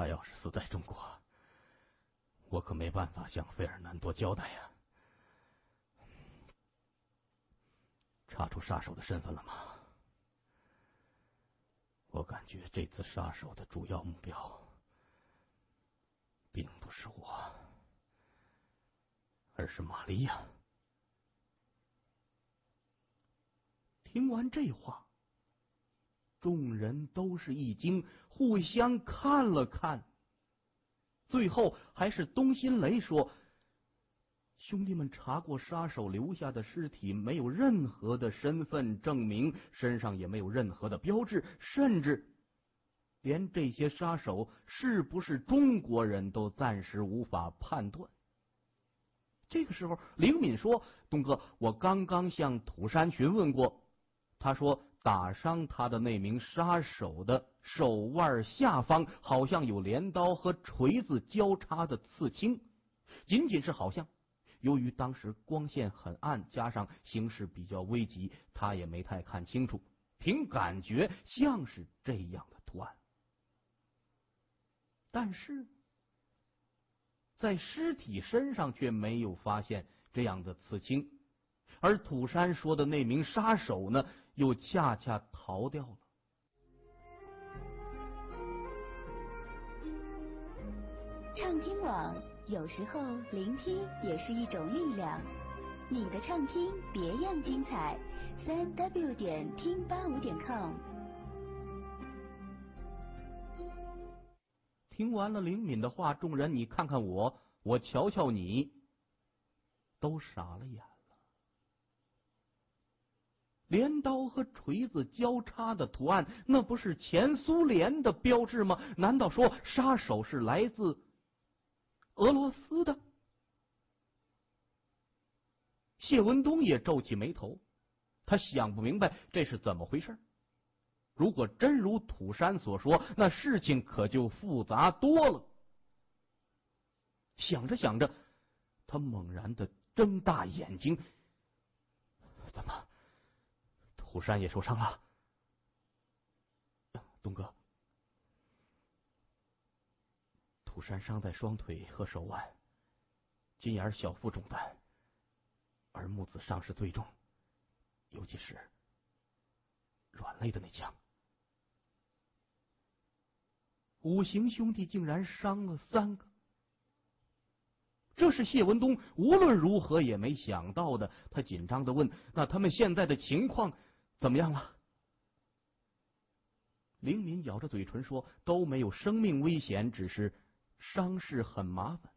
他要是死在中国，我可没办法向费尔南多交代呀。查出杀手的身份了吗？我感觉这次杀手的主要目标并不是我，而是玛利亚。听完这话，众人都是一惊，互相看了看，最后还是东新雷说：“兄弟们查过杀手留下的尸体，没有任何的身份证明，身上也没有任何的标志，甚至连这些杀手是不是中国人都暂时无法判断。”这个时候，灵敏说：“东哥，我刚刚向土山询问过，他说打伤他的那名杀手的手腕下方好像有镰刀和锤子交叉的刺青，仅仅是好像。由于当时光线很暗，加上形势比较危急，他也没太看清楚，凭感觉像是这样的图案。但是在尸体身上却没有发现这样的刺青，而土山说的那名杀手呢，又恰恰逃掉了。 畅听网，有时候聆听也是一种力量。你的畅听别样精彩，3w 点听85.com。 听完了灵敏的话，众人你看看我，我瞧瞧你，都傻了眼了。镰刀和锤子交叉的图案，那不是前苏联的标志吗？难道说杀手是来自俄罗斯的？谢文东也皱起眉头，他想不明白这是怎么回事。如果真如土山所说，那事情可就复杂多了。想着想着，他猛然的睁大眼睛，怎么，土山也受伤了？东哥，土山伤在双腿和手腕，金眼小腹中弹，而木子伤势最重，尤其是软肋的那枪。五行兄弟竟然伤了3个，这是谢文东无论如何也没想到的。他紧张地问：“那他们现在的情况怎么样了？”灵敏咬着嘴唇说：“都没有生命危险，只是伤势很麻烦。”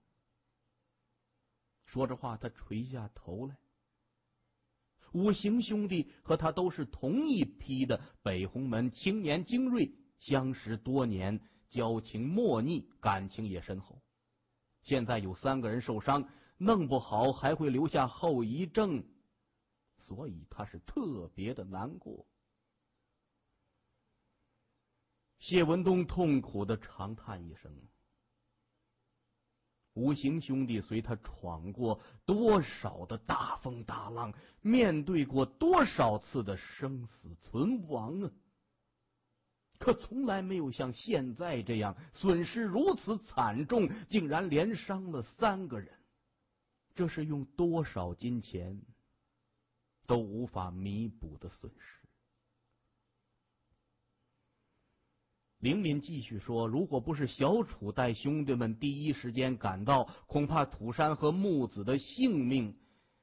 说着话，他垂下头来。五行兄弟和他都是同一批的北红门青年精锐，相识多年，交情莫逆，感情也深厚。现在有3个人受伤，弄不好还会留下后遗症，所以他是特别的难过。谢文东痛苦的长叹一声。五行兄弟随他闯过多少的大风大浪，面对过多少次的生死存亡啊！可从来没有像现在这样损失如此惨重，竟然连伤了3个人，这是用多少金钱都无法弥补的损失。灵敏继续说：“如果不是小楚带兄弟们第一时间赶到，恐怕土山和木子的性命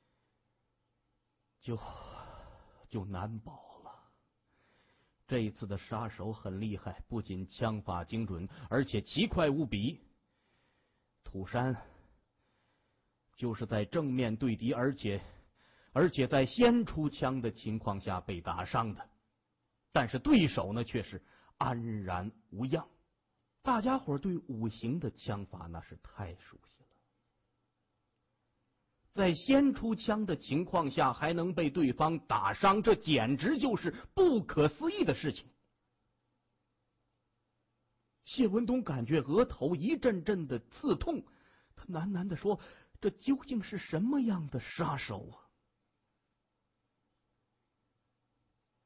就难保了。这一次的杀手很厉害，不仅枪法精准，而且奇快无比。土山就是在正面对敌，而且在先出枪的情况下被打伤的，但是对手呢却是安然无恙。大家伙对五行的枪法那是太熟悉了，在先出枪的情况下还能被对方打伤，这简直就是不可思议的事情。”谢文东感觉额头一阵阵的刺痛，他喃喃地说：“这究竟是什么样的杀手啊？”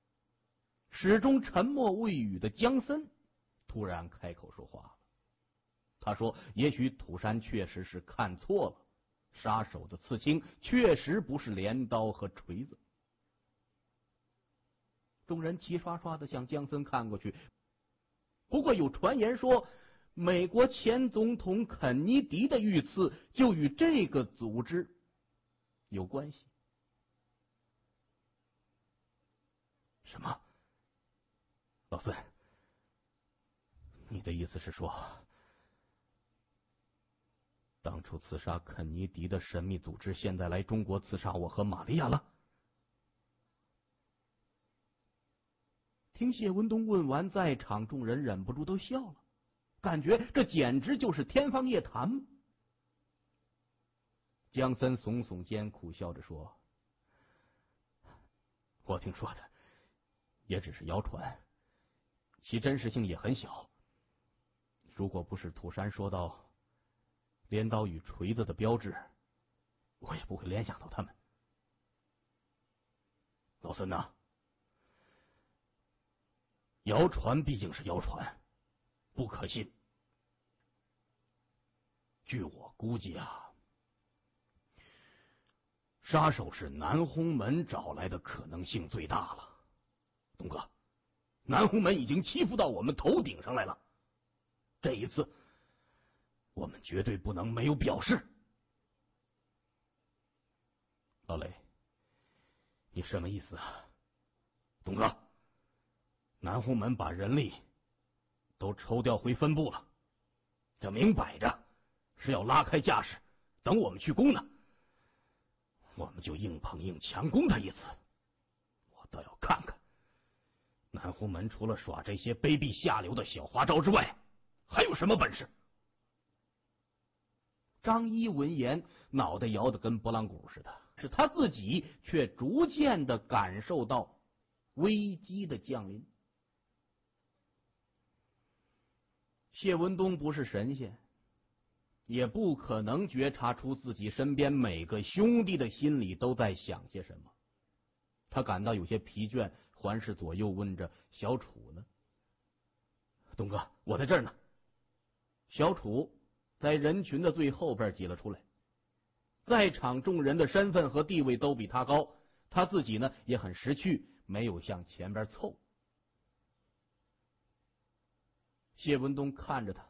始终沉默未语的江森突然开口说话了：“ 他说也许土山确实是看错了，杀手的刺青确实不是镰刀和锤子。众人齐刷刷的向江森看过去，不过有传言说美国前总统肯尼迪的遇刺就与这个组织有关系。 什么？老孙，你的意思是说，当初刺杀肯尼迪的神秘组织现在来中国刺杀我和玛利亚了？ 听谢文东问完，在场众人忍不住都笑了，感觉这简直就是天方夜谭。江森耸耸肩，苦笑着说：“ 我听说的也只是谣传，其真实性也很小。如果不是土山说到镰刀与锤子的标志，我也不会联想到他们。老孙呐，谣传毕竟是谣传，不可信。据我估计啊，杀手是南红门找来的可能性最大了。东哥，南红门已经欺负到我们头顶上来了，这一次我们绝对不能没有表示。老雷，你什么意思啊？东哥，南红门把人力都抽调回分部了，这明摆着是要拉开架势，等我们去攻呢。我们就硬碰硬强攻他一次，我倒要看看南红门除了耍这些卑鄙下流的小花招之外，还有什么本事？ 张一闻言，脑袋摇得跟拨浪鼓似的，是他自己却逐渐的感受到危机的降临。谢文东不是神仙，也不可能觉察出自己身边每个兄弟的心里都在想些什么。他感到有些疲倦，环视左右，问着小楚呢？ 东哥，我在这儿呢。 小楚在人群的最后边挤了出来，在场众人的身份和地位都比他高，他自己呢也很识趣，没有向前边凑。谢文东看着他，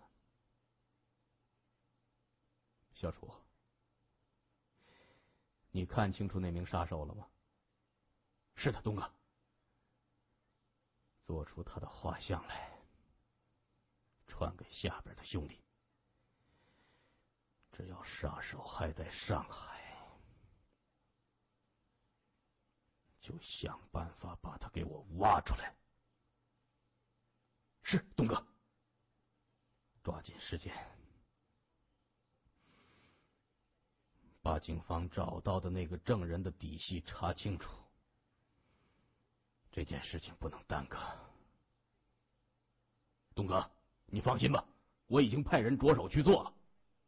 小楚，你看清楚那名杀手了吗？ 是的，东哥。 做出他的画像来，传给下边的兄弟。只要杀手还在上海，就想办法把他给我挖出来。 是，东哥。 抓紧时间，把警方找到的那个证人的底细查清楚。这件事情不能耽搁。 东哥，你放心吧，我已经派人着手去做了。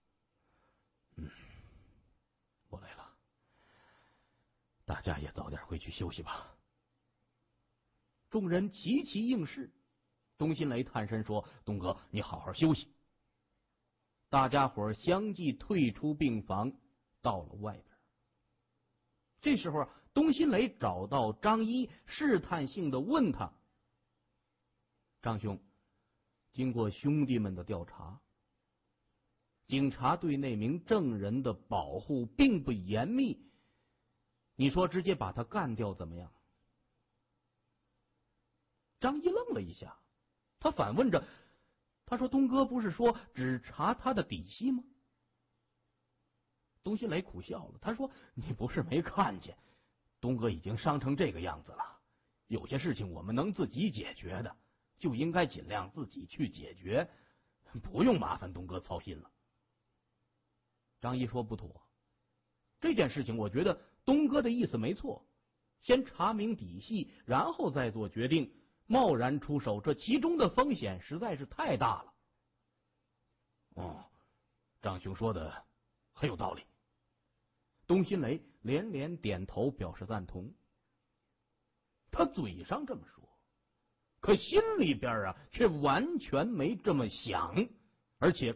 我累了，大家也早点回去休息吧。 众人齐齐应是。东新雷探身说：“东哥，你好好休息。”大家伙相继退出病房，到了外边。这时候，东新雷找到张一，试探性的问他：“张兄，经过兄弟们的调查，警察对那名证人的保护并不严密，你说直接把他干掉怎么样？”张一愣了一下，他反问着：“他说东哥不是说只查他的底细吗？”东新雷苦笑了，他说：“你不是没看见，东哥已经伤成这个样子了，有些事情我们能自己解决的，就应该尽量自己去解决，不用麻烦东哥操心了。”张一说：“不妥，这件事情我觉得东哥的意思没错，先查明底细，然后再做决定。贸然出手，这其中的风险实在是太大了。” 哦，张兄说的很有道理。 东新雷连连点头表示赞同。他嘴上这么说，可心里边啊却完全没这么想，而且